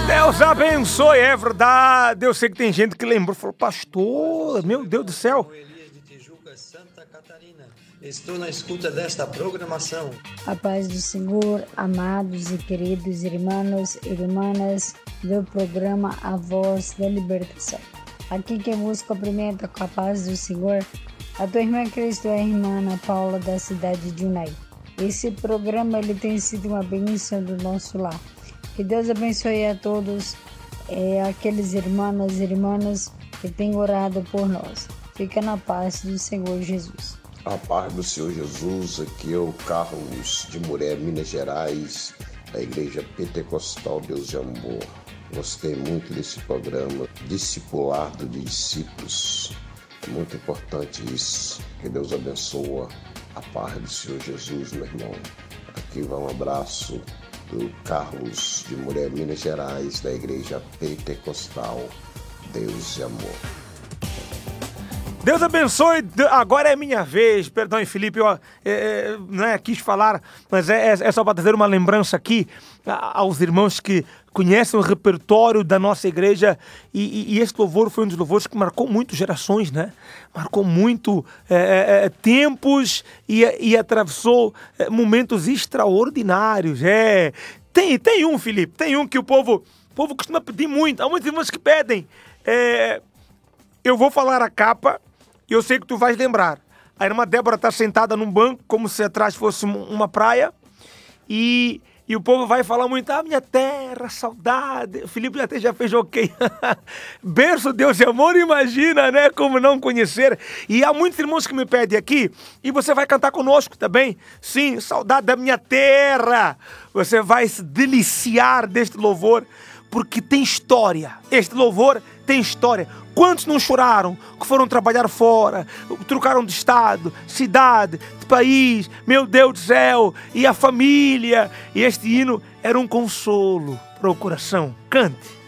Deus abençoe, é verdade. Eu sei que tem gente que lembrou, falou, pastor, meu Deus do céu. Elias de Tijuca, Santa Catarina. Estou na escuta desta programação. A paz do Senhor, amados e queridos irmãos e irmãs do programa A Voz da Libertação. Aqui quem vos cumprimenta com a paz do Senhor, a tua irmã Cristo é a irmã Ana Paula da cidade de Unai. Esse programa ele tem sido uma bênção do nosso lar. Que Deus abençoe a todos aqueles irmãos e irmãs que têm orado por nós. Fica na paz do Senhor Jesus. A paz do Senhor Jesus, aqui é o Carlos de Muré, Minas Gerais, da Igreja Pentecostal Deus de Amor. Gostei muito desse programa, Discipulado de Discípulos. É muito importante isso. Que Deus abençoe. A paz do Senhor Jesus, meu irmão. Aqui vai um abraço do Carlos de Muré, Minas Gerais, da Igreja Pentecostal Deus de Amor. Deus abençoe, agora é minha vez. Perdão, Felipe, eu quis falar, mas é só para trazer uma lembrança aqui aos irmãos que conhecem o repertório da nossa igreja. E esse louvor foi um dos louvores que marcou muito gerações, né? Marcou muito tempos e atravessou momentos extraordinários. Tem um, Felipe, tem um que o povo costuma pedir muito. Há muitos irmãos que pedem. Eu vou falar a capa. E eu sei que tu vais lembrar. A irmã Débora está sentada num banco, como se atrás fosse uma praia. E o povo vai falar muito, minha terra, saudade. O Felipe até já fez ok. Berço, Deus e amor, imagina, né? Como não conhecer. E há muitos irmãos que me pedem aqui. E você vai cantar conosco também. Sim, saudade da minha terra. Você vai se deliciar deste louvor, porque tem história. Este louvor tem história. Quantos não choraram, que foram trabalhar fora, trocaram de estado, cidade, de país, meu Deus do céu, e a família. E este hino era um consolo para o coração. Cante.